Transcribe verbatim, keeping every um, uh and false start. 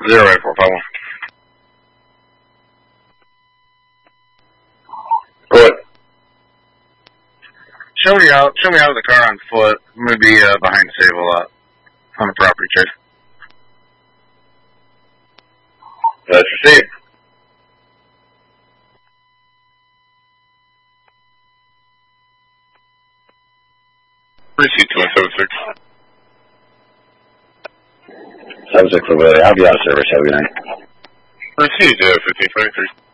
Zero eight four five one. Go ahead. Show me out. Show me out of the car on foot. I'm gonna be uh, behind the Save a lot on the property chase. That's received. Receipt two one seven six. Seven six for Willie. I'll be out of service. Have a good night. Receipt uh, fifteen twenty three.